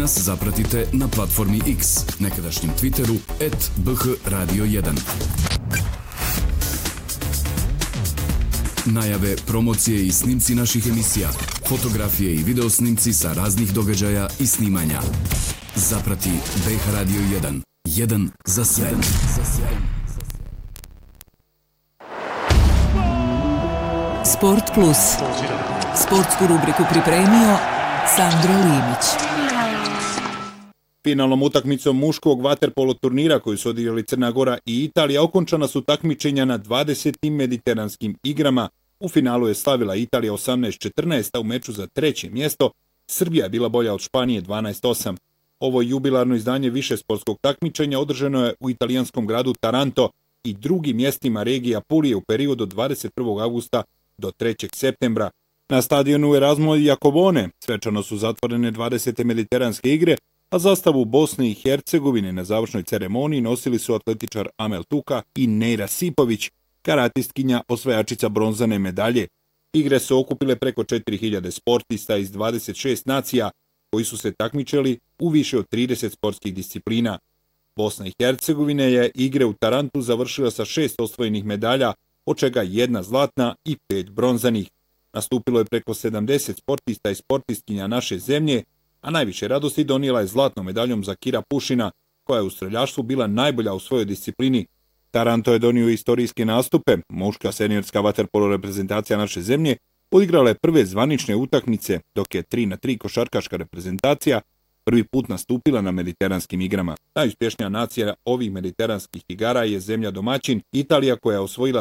nas zapratite na platformi X, nekadašnjem Twitteru @bhradio1. Najave, promocije i snimci naših emisija, fotografije i videosnimci sa raznih događaja i snimanja. Zaprati BH Radio 1. 1 za sve. Sport Plus. Sportsku rubriku pripremio Sandro Limić. Finalnom utakmicom muškog vaterpolo turnira koju su odigrali Crna Gora i Italija okončana su takmičenja na 20. mediteranskim igrama. U finalu je slavila Italija 18-14, a u meču za treće mjesto Srbija je bila bolja od Španije 12-8. Ovo jubilarno izdanje višesportskog takmičenja održano je u italijanskom gradu Taranto i drugim mjestima regije Apulije u periodu od 21. augusta do 3. septembra. Na stadionu Erasmo Jacobone svečano su zatvorene 20. mediteranske igre, a zastavu Bosne i Hercegovine na završnoj ceremoniji nosili su atletičar Amel Tuka i Neira Sipović, karatistkinja osvajačica bronzane medalje. Igre su okupile preko 4000 sportista iz 26 nacija koji su se takmičili u više od 30 sportskih disciplina. Bosna i Hercegovina je igre u Tarantu završila sa 6 osvojenih medalja, od čega 1 zlatna i 5 bronzanih. Nastupilo je preko 70 sportista i sportistkinja naše zemlje, a najviše radosti donijela je zlatnom medaljom Zakira Pušina, koja je u streljaštvu bila najbolja u svojoj disciplini. Taranto je donio istorijske nastupe. Muška seniorska vaterpolo reprezentacija naše zemlje odigrala je prve zvanične utakmice, dok je 3x3 košarkaška reprezentacija prvi put nastupila na mediteranskim igrama. Najuspješnija nacija ovih mediteranskih igara je zemlja domaćin Italija, koja je osvojila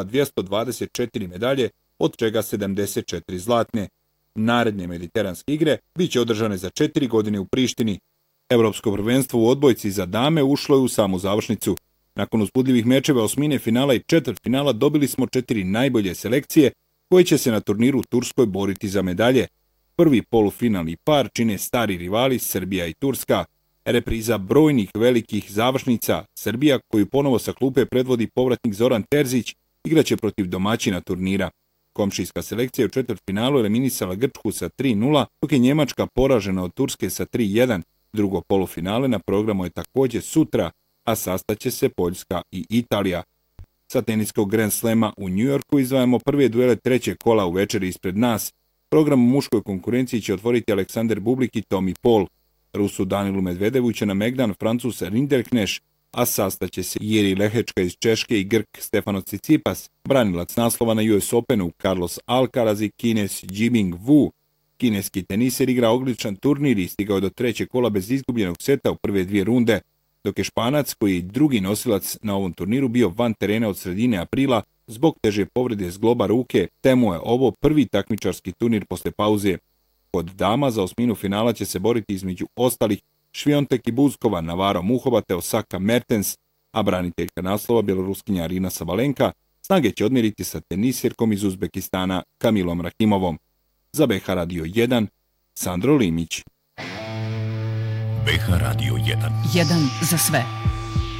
224 medalje, od čega 74 zlatne. Naredne mediteranske igre bit će održane za 4 godine u Prištini. Evropsko prvenstvo u odbojci za dame ušlo je u samu završnicu. Nakon uzbudljivih mečeva osmine finala i četvrtfinala dobili smo 4 najbolje selekcije koje će se na turniru u Turskoj boriti za medalje. Prvi polufinalni par čine stari rivali Srbija i Turska. Repriza brojnih velikih završnica, Srbija, koju ponovo sa klupe predvodi povratnik Zoran Terzić, igraće protiv domaćina turnira. Komšijska selekcija u četvrtfinalu eliminisala Grčku sa 3:0, dok je Njemačka poražena od Turske sa 3:1. Drugo polufinale na programu je također sutra, a sastaće se Poljska i Italija. Sa teniskog Grand Slema u New Yorku izdvajamo prve duele trećeg kola u večeri ispred nas. Program u muškoj konkurenciji će otvoriti Aleksandar Bublik i Tommy Paul. Rusu Danilu Medvedevu će na Megdan, Francus Rinderkneš, a sastaće se Jiri Lehečka iz Češke i Grk Stefanos Tsitsipas, branilac naslova na US Openu Carlos Alcaraz i Kines Jibing Wu. Kineski teniser igra odličan turnir i stigao do trećeg kola bez izgubljenog seta u prve 2 runde, dok je Španac, koji je drugi nosilac na ovom turniru, bio van terena od sredine aprila zbog teže povrede zgloba ruke, te mu je ovo prvi takmičarski turnir posle pauze. Kod dama za osminu finala će se boriti između ostalih Šviontek i Buzkova, Navarro Muhova te Osaka Mertens, a braniteljka naslova bjeloruskinja Arina Sabalenka snage će odmjeriti sa tenisirkom iz Uzbekistana Kamilom Rakimovom. Za BH Radio 1, Sandro Limić. BH Radio 1. 1 za sve.